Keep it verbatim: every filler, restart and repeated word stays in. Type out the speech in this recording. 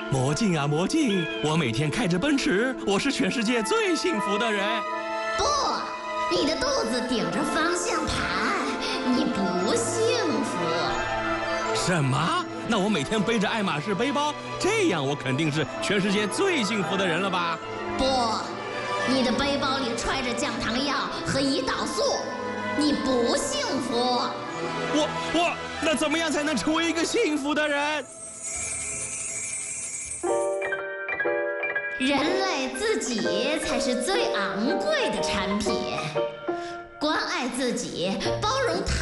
魔镜啊魔镜，我每天开着奔驰，我是全世界最幸福的人。 不，你的肚子顶着方向盘，你不幸福。 什么？那我每天背着爱马仕背包，这样我肯定是全世界最幸福的人了吧？ 不，你的背包里揣着降糖药和胰岛素，你不幸福。 我我那怎么样才能成为一个幸福的人？ 人类自己才是最昂贵的产品，关爱自己，包容他。